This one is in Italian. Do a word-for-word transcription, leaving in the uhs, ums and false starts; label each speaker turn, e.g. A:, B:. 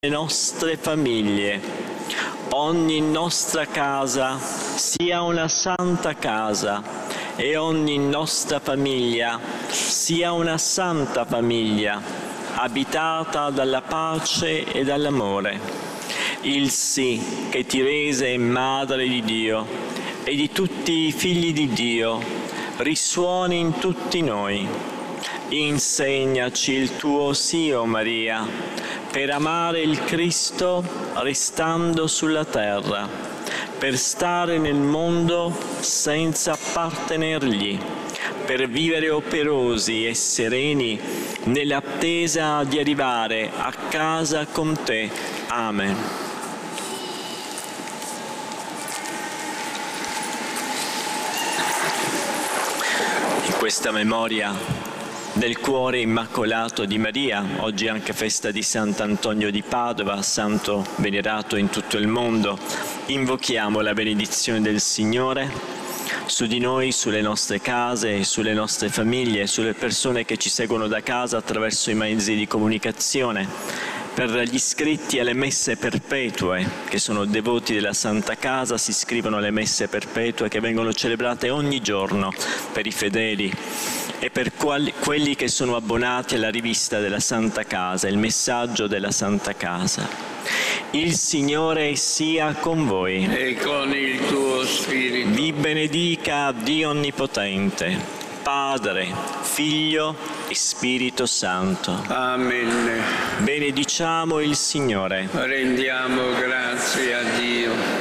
A: le nostre famiglie. Ogni nostra casa sia una santa casa e ogni nostra famiglia sia una santa famiglia, abitata dalla pace e dall'amore. Il sì che ti rese madre di Dio e di tutti i figli di Dio risuoni in tutti noi. Insegnaci il tuo sì, o Maria, per amare il Cristo restando sulla terra, per stare nel mondo senza appartenergli, per vivere operosi e sereni nell'attesa di arrivare a casa con te. Amen. In questa memoria del cuore immacolato di Maria, oggi anche festa di Sant'Antonio di Padova, santo venerato in tutto il mondo, invochiamo la benedizione del Signore su di noi, sulle nostre case, sulle nostre famiglie, sulle persone che ci seguono da casa attraverso i mezzi di comunicazione. Per gli iscritti alle messe perpetue, che sono devoti della Santa Casa, si iscrivono alle messe perpetue che vengono celebrate ogni giorno per i fedeli, e per quali, quelli che sono abbonati alla rivista della Santa Casa, il messaggio della Santa Casa. Il Signore sia con voi.
B: E con il tuo spirito.
A: Vi benedica Dio Onnipotente, Padre, Figlio e Spirito Santo.
B: Amen.
A: Benediciamo il Signore.
B: Rendiamo grazie a Dio.